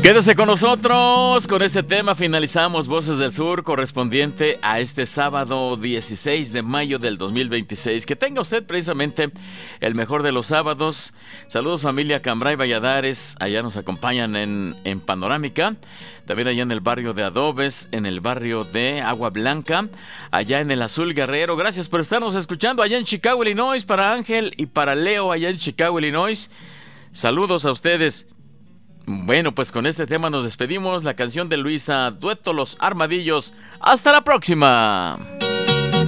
Quédese con nosotros. Con este tema finalizamos Voces del Sur correspondiente a este sábado 16 de mayo del 2026. Que tenga usted precisamente el mejor de los sábados. Saludos familia Cambray Valladares. Allá nos acompañan en Panorámica. También allá en el barrio de Adobes, en el barrio de Agua Blanca, allá en el Azul Guerrero. Gracias por estarnos escuchando allá en Chicago, Illinois. Para Ángel y para Leo allá en Chicago, Illinois. Saludos a ustedes. Bueno, pues con este tema nos despedimos. La canción de Luisa, Dueto Los Armadillos. ¡Hasta la próxima!